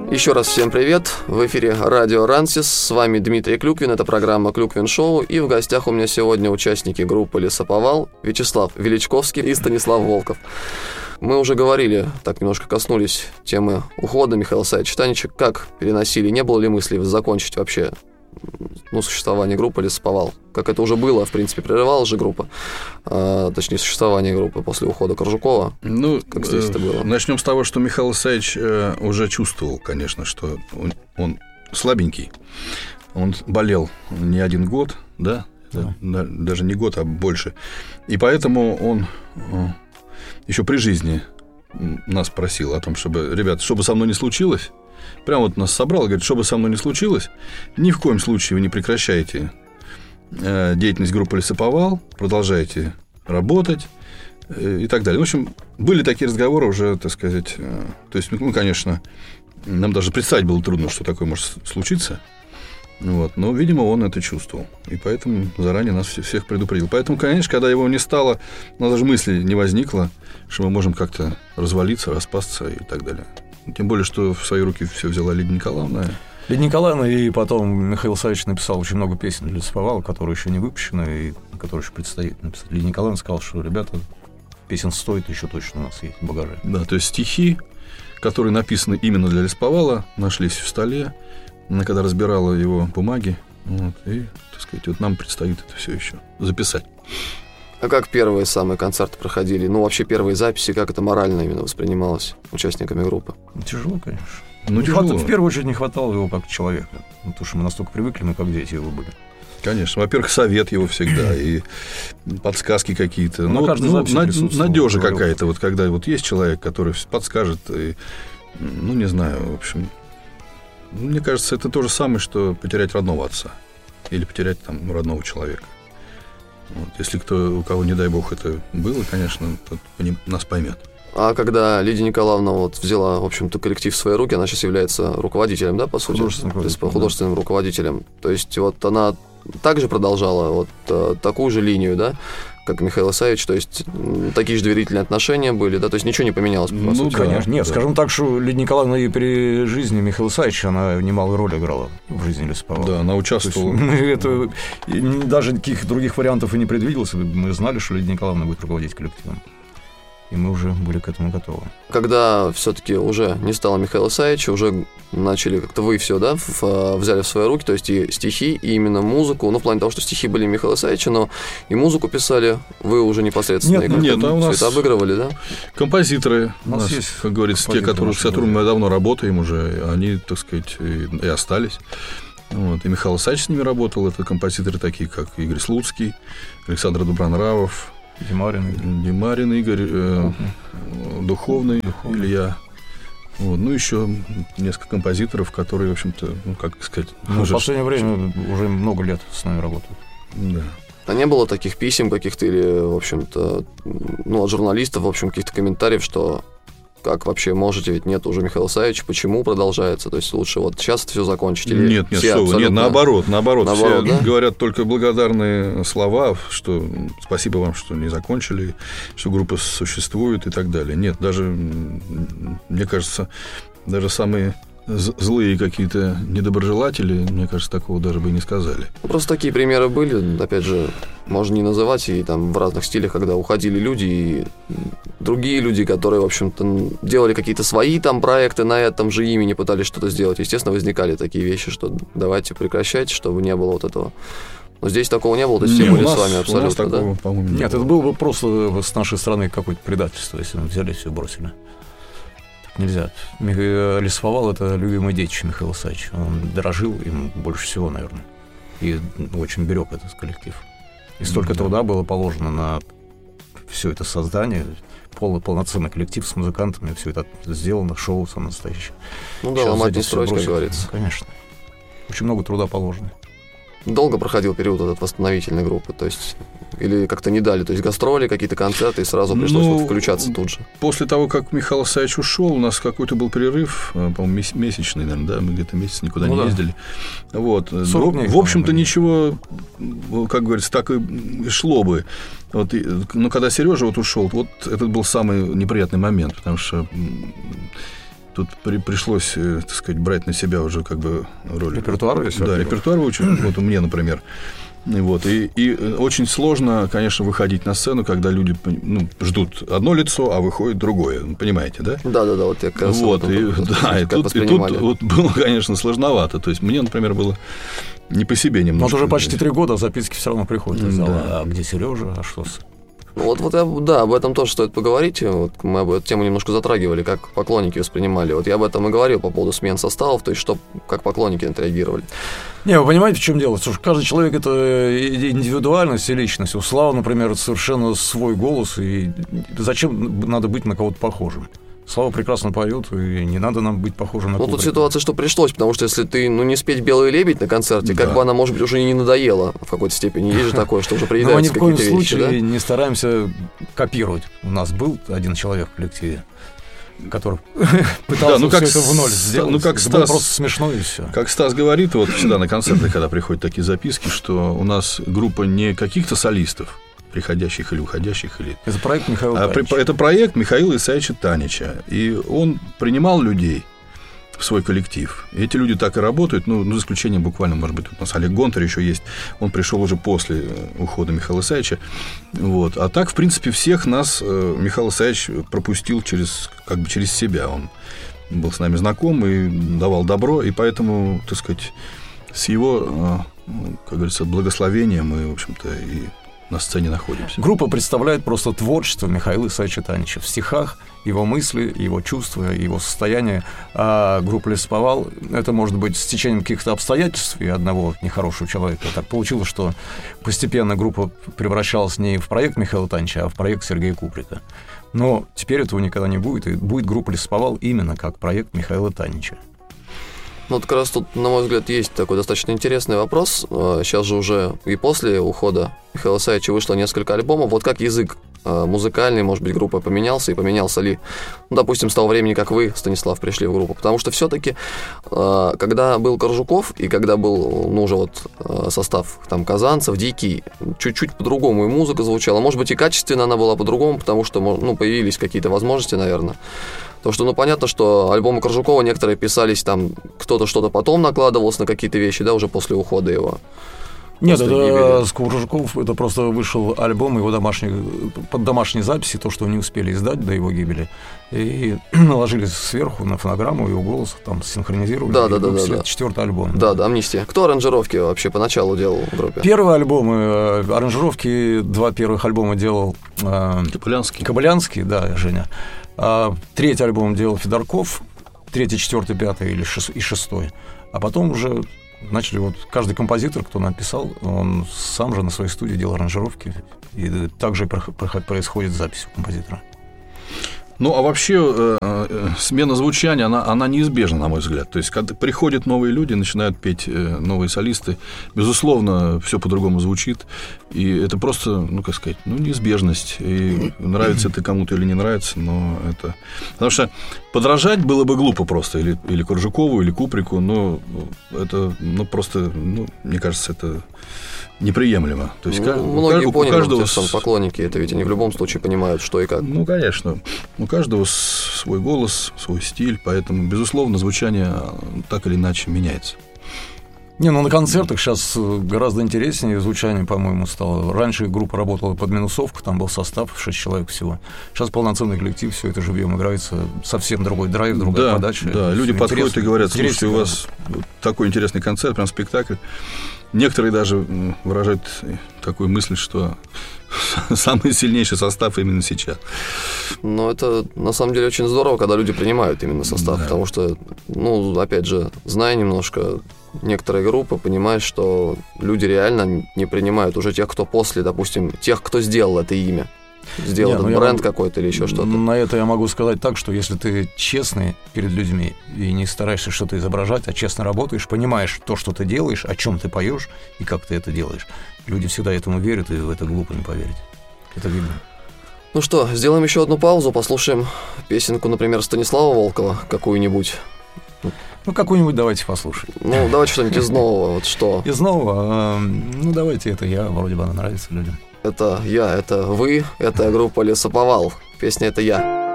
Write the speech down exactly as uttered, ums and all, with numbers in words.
Еще раз всем привет, в эфире радио Рансис, с вами Дмитрий Клюквин, это программа «Клюквин Шоу», и в гостях у меня сегодня участники группы «Лесоповал» Вячеслав Величковский и Станислав Волков. Мы уже говорили, так немножко коснулись темы ухода Михаила Савича Танича, как переносили, не было ли мыслей закончить вообще ну, существование группы «Лесоповал», как это уже было, в принципе, прерывалась же группа, а, точнее, существование группы после ухода Коржукова. Ну, как здесь это было? Начнем с того, что Михаил Савич уже чувствовал, конечно, что он, он слабенький, он болел не один год, да? Да. Даже не год, а больше, и поэтому он еще при жизни нас просил о том, чтобы, ребят, что бы со мной ни случилось, прямо вот нас собрал и говорит, что бы со мной ни случилось, ни в коем случае вы не прекращаете э, деятельность группы «Лесоповал», продолжаете работать э, и так далее. В общем, были такие разговоры уже, так сказать, э, то есть, ну, конечно, нам даже представить было трудно, что такое может случиться. Вот. Но, видимо, он это чувствовал. И поэтому заранее нас всех предупредил. Поэтому, конечно, когда его не стало, у нас даже мысли не возникло, что мы можем как-то развалиться, распасться и так далее. Тем более, что в свои руки все взяла Лидия Николаевна. Лидия Николаевна, и потом Михаил Савич написал очень много песен для «Лесоповала», которые еще не выпущены, и которые еще предстоит написать. Лидия Николаевна сказала, что, ребята, песен стоит, еще точно у нас есть в багаже. Да, то есть стихи, которые написаны именно для «Лесоповала», нашлись в столе. Она когда разбирала его бумаги, вот, и, так сказать, вот нам предстоит это все еще записать. А как первые самые концерты проходили? Ну, вообще первые записи, как это морально именно воспринималось участниками группы? Тяжело, конечно. Ну, не тяжело. Хват... В первую очередь не хватало его как человека, ну, потому что мы настолько привыкли, мы как дети его были. Конечно. Во-первых, совет его всегда, и подсказки какие-то. Ну, ну, ну, надежа какая-то, вот когда вот есть человек, который подскажет, и, ну, не знаю, в общем... Мне кажется, это то же самое, что потерять родного отца или потерять там родного человека. Вот. Если кто, у кого, не дай бог, это было, конечно, тот нас поймет. А когда Лидия Николаевна вот взяла, в общем-то, коллектив в свои руки, она сейчас является руководителем, да, по сути? Художественным руководителем. Художественным да. руководителем. То есть вот она также продолжала вот э, такую же линию, да, как Михаил Савич, то есть такие же доверительные отношения были, да, то есть ничего не поменялось, по ну, сути. конечно, нет, да. Скажем так, что Лидия Николаевна и при жизни Михаила Савича, она немалую роль играла в жизни «Лесоповала». Да, она участвовала. Это, даже никаких других вариантов и не предвиделось, мы знали, что Лидия Николаевна будет руководить коллективом. И мы уже были к этому готовы. Когда все-таки уже не стало Михаила Савича, уже начали как-то вы все, да, в, взяли в свои руки, то есть и стихи, и именно музыку, ну, в плане того, что стихи были Михаила Савича, но и музыку писали вы уже непосредственно. Нет, нет, а у нас это обыгрывали, да? Композиторы, у нас, у нас есть, как говорится, те, которые, с которыми мы давно работаем уже, они, так сказать, и, и остались. Вот. И Михаил Савич с ними работал, это композиторы такие, как Игорь Слуцкий, Александр Добронравов, Демарин Игорь, Демарин Игорь э, Духовный, Духовный Илья. Вот. Ну, еще несколько композиторов, которые, в общем-то, ну, как сказать... Ну, в последнее время уже много лет с нами работают. Да. А не было таких писем каких-то или, в общем-то, ну, от журналистов, в общем, каких-то комментариев, что как вообще можете, ведь нет уже Михаила Савича, почему продолжается? То есть лучше вот сейчас это все закончить? Или нет, нет, все что абсолютно... нет, наоборот, наоборот, наоборот все да? говорят только благодарные слова, что спасибо вам, что не закончили, что группа существует и так далее. Нет, даже, мне кажется, даже самые злые какие-то недоброжелатели, мне кажется, такого даже бы и не сказали. Просто такие примеры были, опять же, можно не называть, и там в разных стилях, когда уходили люди, и другие люди, которые, в общем-то, делали какие-то свои там проекты на этом же имени, пытались что-то сделать. Естественно, возникали такие вещи, что давайте прекращать, чтобы не было вот этого. Но здесь такого не было, то есть все были с вами абсолютно, такого, да? По-моему, не Нет, было. это было бы просто с нашей стороны какое-то предательство, если мы взяли и все бросили. Нельзя. «Лесоповал» — это любимый детище Михаила Савича. Он дорожил им больше всего, наверное. И очень берег этот коллектив. И столько да. труда было положено на все это создание. Полный, полноценный коллектив с музыкантами. Все это сделано, шоу самое настоящее. Ну да, ломать не строить, как говорится. Конечно. Очень много труда положено. Долго проходил период этот восстановительной группы, то есть или как-то не дали, то есть гастроли, какие-то концерты, и сразу пришлось ну, вот включаться тут же. После того, как Михаил Савич ушел, у нас какой-то был перерыв, по-моему, месячный, наверное, да, мы где-то месяц никуда ну, не да. ездили. Вот. В, дней, в общем-то, ничего, как говорится, так и шло бы. Вот, но когда Сережа вот ушел, вот этот был самый неприятный момент, потому что тут при, пришлось, так сказать, брать на себя уже как бы роль. Репертуар, если Да, репертуар очень, вот у меня, например. Вот, и, и очень сложно, конечно, выходить на сцену, когда люди ну, ждут одно лицо, а выходит другое. Понимаете, да? Да-да-да, вот я как раз вот, вот, и, вот, да, и тут, и тут вот было, конечно, сложновато. То есть мне, например, было не по себе немножко. Вот уже почти три года записки все равно приходят из зала. Да. А где Сережа, а что с... Вот, вот я, да, об этом тоже стоит поговорить. Вот мы об эту тему немножко затрагивали, как поклонники воспринимали. Вот я об этом и говорил по поводу смен составов, то есть что, как поклонники отреагировали. Не, вы понимаете, в чем дело? Слушай, каждый человек — это индивидуальность и личность. У Славы, например, это совершенно свой голос, и зачем надо быть на кого-то похожим? Слава прекрасно поет, и не надо нам быть похожим на Ну, Кубрика. тут ситуация, что пришлось, потому что если ты, ну, не спеть «Белый лебедь» на концерте, Да. как бы она, может быть, уже и не надоела в какой-то степени. Есть же такое, что уже приедаются Но мы ни в коем какие-то вещи, случае да? не стараемся копировать. У нас был один человек в коллективе, который пытался Да, ну, как все это в ноль Ста- сделать. ну, как это было Стас- просто смешно, и все. Как Стас говорит, вот всегда на концертах, когда приходят такие записки, что у нас группа не каких-то солистов, приходящих или уходящих, или... Это проект Михаила А Танича. при- это проект Михаила Исаевича Танича. И он принимал людей в свой коллектив. И эти люди так и работают, ну, за исключением буквально, может быть, у нас Олег Гонтар еще есть. Он пришел уже после ухода Михаила Исаевича. Вот. А так, в принципе, всех нас э, Михаил Исаевич пропустил через, как бы через себя. Он был с нами знаком и давал добро, и поэтому, так сказать, с его, э, как говорится, благословением мы, в общем-то, и на сцене находимся. Группа представляет просто творчество Михаила Исаевича Танича в стихах, его мысли, его чувства, его состояние. А группа «Лесоповал» — это может быть с течением каких-то обстоятельств и одного нехорошего человека. Так получилось, что постепенно группа превращалась не в проект Михаила Танича, а в проект Сергея Куприка. Но теперь этого никогда не будет, и будет группа «Лесоповал» именно как проект Михаила Танича. Ну, вот как раз тут, на мой взгляд, есть такой достаточно интересный вопрос. Сейчас же уже и после ухода Михаила Исаевича вышло несколько альбомов. Вот как язык музыкальный, может быть, группы поменялся, и поменялся ли, ну, допустим, с того времени, как вы, Станислав, пришли в группу? Потому что все-таки, когда был Коржуков, и когда был, ну, уже вот состав там Казанцев, Дикий, чуть-чуть по-другому и музыка звучала. Может быть, и качественно она была по-другому, потому что, ну, появились какие-то возможности, наверное. Потому что, ну, понятно, что альбомы Коржукова некоторые писались там, кто-то что-то потом накладывался на какие-то вещи, да, уже после ухода его. Нет, После это гибели. с Коржуков это просто вышел альбом его домашних, под домашней записи, то, что не успели издать до его гибели, и наложили сверху на фонограмму его голос, там синхронизировали. Да, и да, да, выпустили да, да. четвертый альбом. Да, да, «Амнистия». Кто аранжировки вообще поначалу делал в группе? Первые альбомы, э, аранжировки, два первых альбома делал э, Кобылянский. Кобылянский, да, Женя. А третий альбом делал Федорков, третий, четвертый, пятый или шес- и шестой. А потом уже начали вот каждый композитор, кто написал, он сам же на своей студии делал аранжировки, и также прох- прох- происходит запись у композитора. Ну, а вообще э, э, смена звучания, она, она неизбежна, на мой взгляд. То есть, когда приходят новые люди, начинают петь э, новые солисты, безусловно, все по-другому звучит, и это просто, ну, как сказать, ну, неизбежность. И нравится это кому-то или не нравится, но это... Потому что подражать было бы глупо просто, или, или Коржукову, или Куприку, но это, ну, просто, ну, мне кажется, это... неприемлемо. То есть, Ну, у, многие у поняли, каждого вот те, что поклонники, это ведь они в любом случае понимают, что и как. Ну, конечно. У каждого свой голос, свой стиль, поэтому, безусловно, звучание так или иначе меняется. Не, ну на концертах сейчас гораздо интереснее звучание, по-моему, стало. Раньше группа работала под минусовку, там был состав, шесть человек всего. Сейчас полноценный коллектив, все это живьем играется, совсем другой драйв, другая да, подача. Да, люди Всё подходят интересно, и говорят: слушайте, у интересно, вас вот такой интересный концерт, прям спектакль. Некоторые даже выражают такую мысль, что самый сильнейший состав именно сейчас. Но это, на самом деле, очень здорово, когда люди принимают именно состав, Да. потому что, ну, опять же, зная немножко некоторые группы, понимаешь, что люди реально не принимают уже тех, кто после, допустим, тех, кто сделал это имя. Сделал Не, ну этот я бренд могу- какой-то или еще что-то. На это я могу сказать так, что если ты честный перед людьми и не стараешься что-то изображать, а честно работаешь, понимаешь то, что ты делаешь, о чем ты поешь и как ты это делаешь, люди всегда этому верят, и в это глупо не поверить. Это видно. Ну что, сделаем еще одну паузу, послушаем песенку, например, Станислава Волкова, какую-нибудь. Ну, какую-нибудь давайте послушаем. Ну, давайте что-нибудь из нового, вот что. Из нового, э, ну, давайте это я, вроде бы она нравится людям. Это я, это вы, это группа Лесоповал. Песня «Это я».